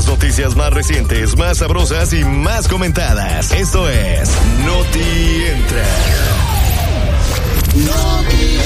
noticias más recientes, más sabrosas y más comentadas. Esto es Noti Entra. Noti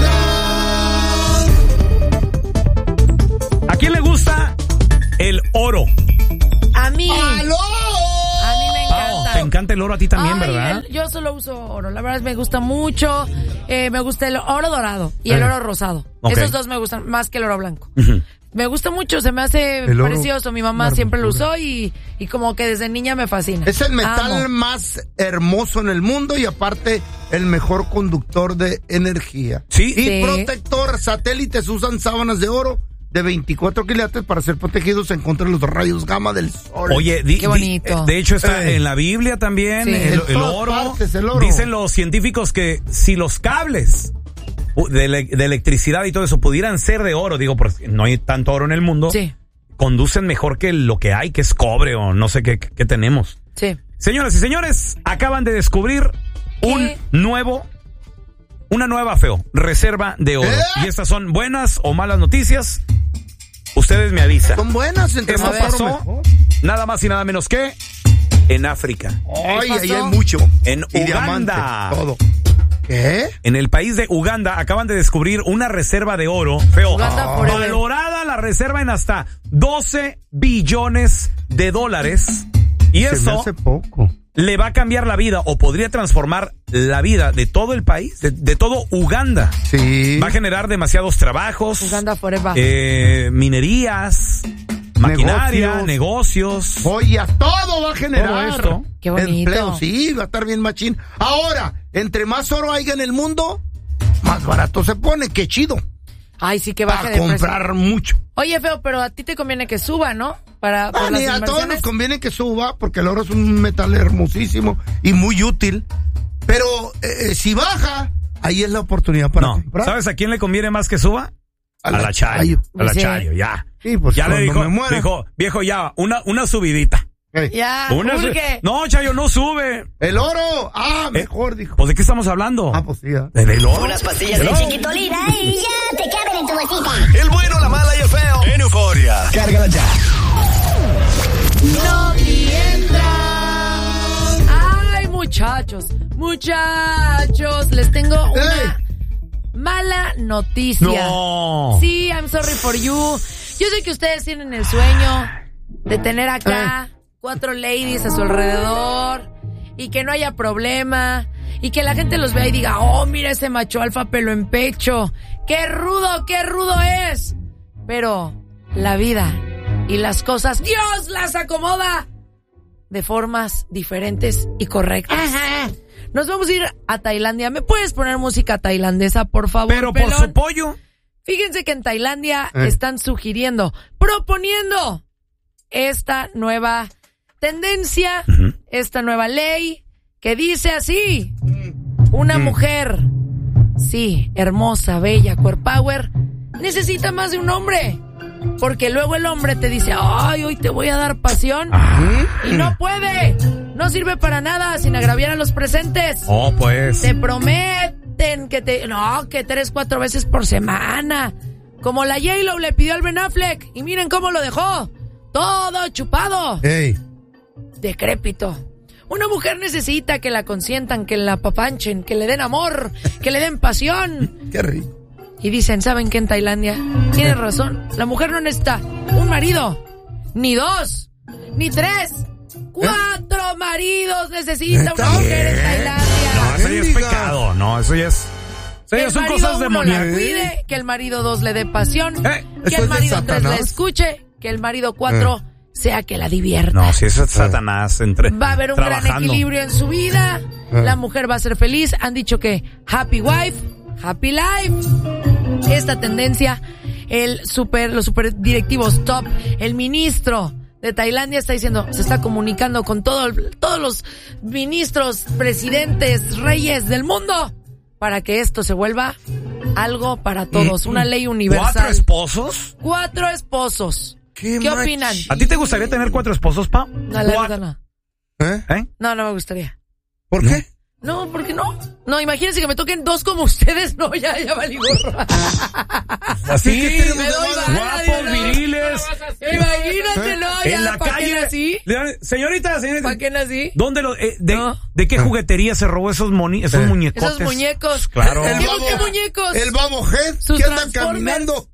Entra. ¿A quién le gusta el oro? A mí. ¡Aló! A mí me encanta. Te encanta el oro a ti también, ¿verdad? Yo solo uso oro. La verdad me gusta mucho. Me gusta el oro dorado y el oro rosado. Okay. Esos dos me gustan más que el oro blanco. Uh-huh. Me gusta mucho, se me hace precioso. Mi mamá siempre lo usó y como que desde niña me fascina. Es el metal más hermoso en el mundo y aparte el mejor conductor de energía. Sí. Y protector. Satélites usan sábanas de oro de 24 quilates para ser protegidos en contra de los rayos gamma del sol. Oye, qué bonito. De hecho está en la Biblia también, sí. el oro. Partes, el oro. Dicen los científicos que si los cables de electricidad y todo eso pudieran ser de oro, digo, porque no hay tanto oro en el mundo, sí, conducen mejor que lo que hay, que es cobre o no sé qué tenemos. Sí. Señoras y señores, acaban de descubrir una nueva reserva de oro. Y estas son buenas o malas noticias. Ustedes me avisan. Son buenas, entre Esto más pasó mejor. nada más y nada menos que en África. Ay, ahí pasó? hay mucho. En Y Uganda. diamante, todo. ¿Qué? En el país de Uganda acaban de descubrir una reserva de oro, feo, Uganda forever. valorada la reserva en hasta 12 billones de dólares. Y Se me eso hace poco. le va a cambiar la vida o podría transformar la vida de todo el país, de todo Uganda. Sí. Va a generar demasiados trabajos, Uganda forever. minerías, maquinaria, negocios. Joyas, todo va a generar. Todo esto. Qué bonito. Empleo, sí, va a estar bien machín. Ahora, entre más oro haya en el mundo, más barato se pone. Qué chido. Ay, sí que baje Para de precio. comprar mucho. Oye, feo, pero a ti te conviene que suba, ¿no? Por las A todos inversiones. nos conviene que suba, porque el oro es un metal hermosísimo y muy útil. Pero si baja, ahí es la oportunidad para comprar. ¿Sabes a quién le conviene más que suba? A la Chayo. A la Sí. Chayo, ya. Sí, pues Ya le cuando me muera. dijo, viejo, ya, una subidita. Ya, urge. No, Chayo, no sube. El oro. Mejor, dijo. Pues, ¿de qué estamos hablando? Pues sí, ¿eh? ¿Del oro? Unas pastillas de chiquitolina y ya te caben en tu bolsita. El bueno, la mala y el feo. En Euforia. Cárgala ya. Noti Entra. Ay, muchachos, les tengo una mala noticia. No. Sí, I'm sorry for you. Yo sé que ustedes tienen el sueño de tener acá 4 ladies a su alrededor y que no haya problema y que la gente los vea y diga, oh, mira ese macho alfa pelo en pecho. ¡Qué rudo es! Pero la vida y las cosas, Dios las acomoda de formas diferentes y correctas. Ajá. Nos vamos a ir a Tailandia. ¿Me puedes poner música tailandesa, por favor, Pero por pelón? su pollo. Fíjense que en Tailandia están proponiendo esta nueva tendencia, esta nueva ley que dice así: una mujer, sí, hermosa, bella, core power, necesita más de un hombre. Porque luego el hombre te dice, ay, hoy te voy a dar pasión. Y no puede. No sirve para nada sin agraviar a los presentes. Oh, pues. Te prometen que 3-4 veces por semana. Como la J-Lo le pidió al Ben Affleck. Y miren cómo lo dejó. Todo chupado. Ey. Decrépito. Una mujer necesita que la consientan, que la apapanchen, que le den amor, que le den pasión. Qué rico. Y dicen, ¿saben qué? En Tailandia tienen razón. La mujer no necesita un marido, ni 2, ni 3, 4 maridos necesita una mujer en Tailandia. No, eso ya es pecado. No, eso ya es... Que el son marido cosas 1 la demoniacas. cuide, que el marido 2 le dé pasión, que ¿eso el es de marido 3 Satanás? la escuche, que el marido 4 sea que la divierta. No, si eso es Satanás Va a haber un gran equilibrio en su vida. La mujer va a ser feliz. Han dicho que happy wife, happy life. Esta tendencia, los super directivos top, el ministro de Tailandia está diciendo, se está comunicando con todos los ministros, presidentes, reyes del mundo para que esto se vuelva algo para todos, una ley universal. 4 esposos. 4 esposos. ¿Qué opinan? ¿A ti te gustaría tener 4 esposos, Pa? No, la verdad no. ¿Eh? No me gustaría. ¿Por qué? No, ¿por qué no? No, imagínense que me toquen 2 como ustedes. No, ya valí gorro. Así, me doy guapos, viriles. Imagínate, no, ya. En la ¿Para calle. qué nací? Señorita. ¿Para qué nací? ¿Dónde No. ¿De qué juguetería se robó esos muñecotes? Esos muñecos. Claro. ¿Qué muñecos? El Babohead Sus que anda Transformers. caminando.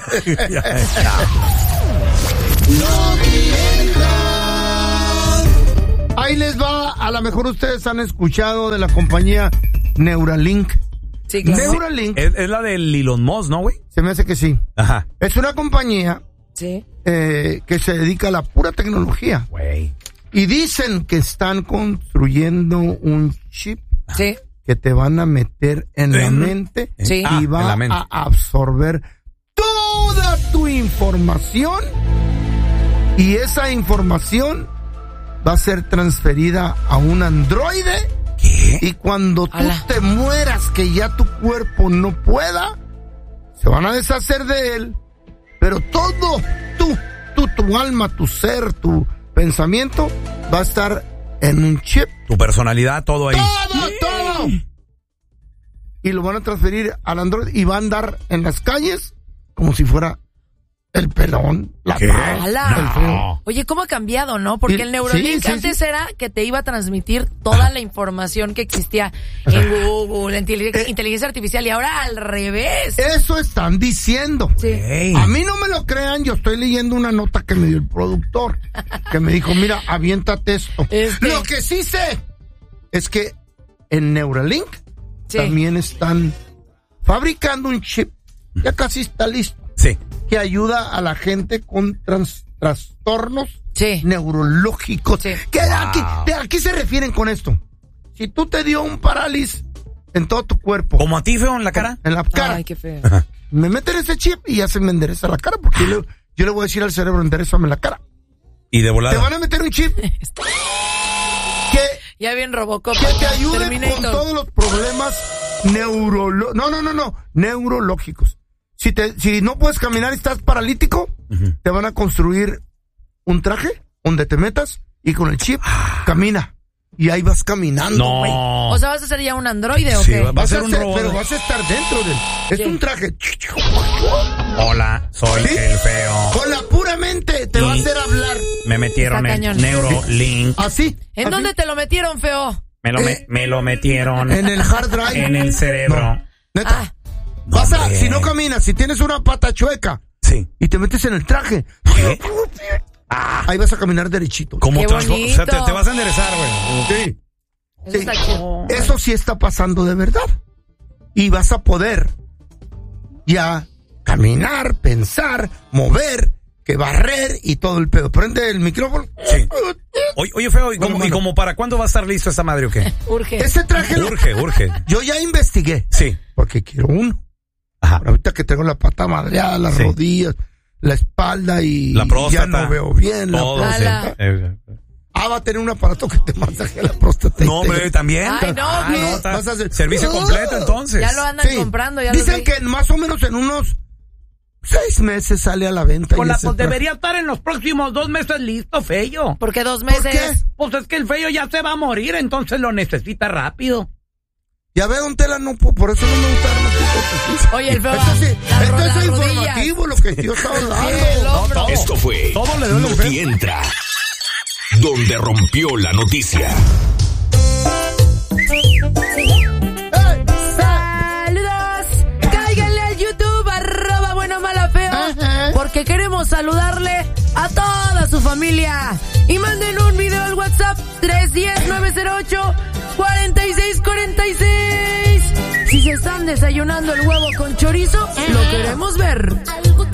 Ahí les va, a lo mejor ustedes han escuchado de la compañía Neuralink. Sí, claro. Neuralink, Es la del Elon Musk, ¿no, güey? se me hace que sí. Ajá. Es una compañía Sí. que se dedica a la pura tecnología. Güey. Y dicen que están construyendo un chip Sí. que te van a meter en la mente Sí. y en va la mente. a absorber toda tu información y esa información va a ser transferida a un androide. ¿Qué? Y cuando tú Ala. te mueras, que ya tu cuerpo no pueda, se van a deshacer de él, pero todo tu alma, tu ser, tu pensamiento va a estar en un chip. Tu personalidad, todo ahí. Todo. Y lo van a transferir al Android y va a andar en las calles como si fuera el pelón, la ¿Qué? paz, Ala. el feo. Oye, ¿cómo ha cambiado, no? Porque Sí, el Neuralink sí, sí, antes sí. era que te iba a transmitir toda la información que existía en Google, en inteligencia artificial, y ahora al revés. Eso están diciendo. Sí. Ey. A mí no me lo crean, yo estoy leyendo una nota que me dio el productor, que me dijo, mira, aviéntate esto. Lo que sí sé es que en Neuralink Sí. también están fabricando un chip, ya casi está listo, Sí. que ayuda a la gente con trastornos Sí. neurológicos. Sí. ¿Qué, ¿A qué se refieren con esto? Si tú te dio un parálisis en todo tu cuerpo, ¿Como a ti, feo, en la cara? en la cara, Ay, qué feo. me meten ese chip y ya se me endereza la cara, porque yo le voy a decir al cerebro, enderezame la cara. Y de volada. Te van a meter un chip que Ya bien Robocop. te ayude con Terminator. todos los problemas neurológicos. Si no puedes caminar y estás paralítico, te van a construir un traje donde te metas y con el chip camina. Y ahí vas caminando, güey. No. O sea, ¿vas a ser ya un androide o Sí, qué? va a ser un robot. Pero vas a estar dentro de él. Es Sí. un traje. Hola, soy ¿Sí? el feo. Con la pura mente te va a Y- hacer hablar. Me metieron Está el cañón. Neurolink. Así. ¿En así. dónde te lo metieron, feo? Me lo metieron En el hard drive. en el cerebro. No, neta. Ah. Vas a, hombre. si no caminas, si tienes una pata chueca Sí. y te metes en el traje, ¿Qué? ahí vas a caminar derechito. ¿Cómo Qué o sea, bonito. te vas a enderezar, güey. Sí. Eso Sí. está chido. Eso sí está pasando de verdad. Y vas a poder ya caminar, pensar, mover, que barrer y todo el pedo. Prende el micrófono. Sí. Oye, feo, ¿y Bueno, como, mano. para cuándo va a estar listo esa madre o qué? Urge. Ese traje Urge. yo ya investigué. Sí. Porque quiero uno. Ajá. Pero ahorita que tengo la pata madreada, las Sí. rodillas, la espalda y La próstata. ya no veo bien. Todo, La sí. Ala. va a tener un aparato que te masaje la próstata. No, hombre, también. Ay, no, ¿qué? está- Vas a hacer- servicio completo, entonces. Ya lo andan Sí. comprando. Ya Dicen los que más o menos en unos 6 meses sale a la venta. y ese traje. estar en los próximos 2 meses listo, feo. ¿Por qué 2 ¿Por meses? qué? Pues es que el feo ya se va a morir, entonces lo necesita rápido. Ya veo, don Tela, no, por eso no me gusta dar noticias. Oye, el feo. Esto sí, las esto es rodillas. informativo, lo que yo estaba Sí, el hablando. hombro. Esto fue Todo le duele al Noti Entra, donde rompió la noticia. Saludos. Cáiganle al YouTube, @buenomala_feo. Ajá. Porque queremos saludarle a toda su familia. Y manden un video al WhatsApp 310-908-4646. Si se están desayunando el huevo con chorizo, lo queremos ver.